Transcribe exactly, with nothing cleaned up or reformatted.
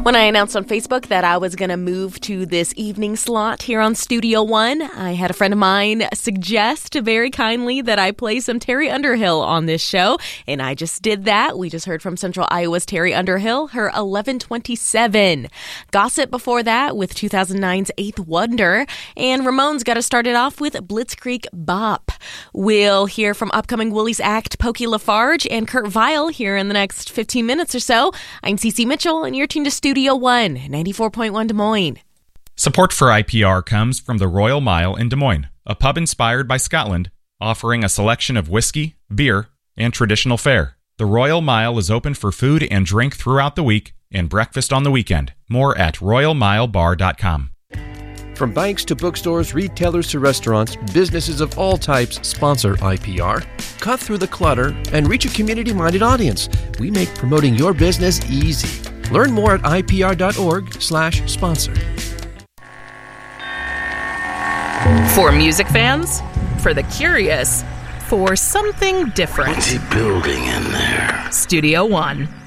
When I announced on Facebook that I was going to move to this evening slot here on Studio One, I had a friend of mine suggest very kindly that I play some Terry Underhill on this show, and I just did that. We just heard from Central Iowa's Terry Underhill, her eleven twenty-seven. Gossip before that with two thousand nine's Eighth Wonder, and Ramones got us started off with Blitzkrieg Bop. We'll hear from upcoming Woolies act Pokey Lafarge and Kurt Vile here in the next fifteen minutes or so. I'm Cece Mitchell, and you're tuned to Studio One, ninety-four point one Des Moines. Support for I P R comes from the Royal Mile in Des Moines, a pub inspired by Scotland, offering a selection of whiskey, beer, and traditional fare. The Royal Mile is open for food and drink throughout the week and breakfast on the weekend. More at royal mile bar dot com. From banks to bookstores, retailers to restaurants, businesses of all types sponsor I P R. Cut through the clutter and reach a community-minded audience. We make promoting your business easy. Learn more at I P R dot org slash sponsor. For music fans, for the curious, for something different. What's he building in there? Studio One.